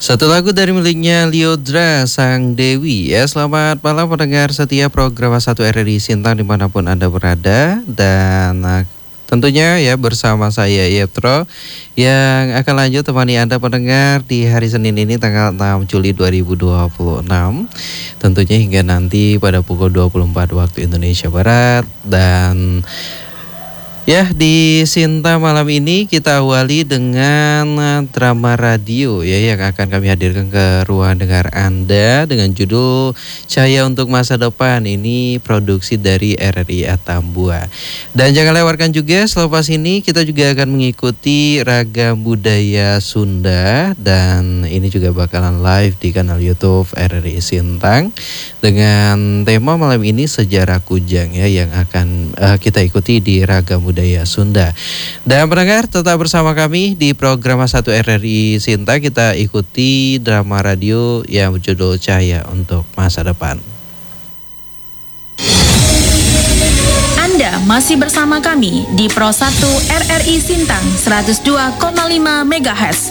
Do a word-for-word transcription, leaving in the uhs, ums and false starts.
Satu lagu dari miliknya Lyodra Sang Dewi ya. Selamat malam pendengar setia program satu R R I Sintang dimanapun Anda berada. Dan uh, tentunya ya bersama saya Yetro yang akan lanjut temani Anda pendengar di hari Senin ini tanggal enam Juli dua ribu dua puluh enam. Tentunya hingga nanti pada pukul dua puluh empat waktu Indonesia Barat. Dan ya, di Sinta malam ini kita awali dengan drama radio ya yang akan kami hadirkan ke ruang dengar Anda dengan judul Cahaya untuk Masa Depan. Ini produksi dari R R I Atambua. Dan jangan lewatkan juga selepas ini kita juga akan mengikuti Ragam Budaya Sunda, dan ini juga bakalan live di kanal YouTube R R I Sintang dengan tema malam ini Sejarah Kujang ya yang akan uh, kita ikuti di Ragam Budaya Sunda. Dan pendengar tetap bersama kami di program satu R R I Sinta. Kita ikuti drama radio yang berjudul Cahaya untuk Masa Depan. Anda masih bersama kami di Pro satu R R I Sintang seratus dua koma lima megahertz.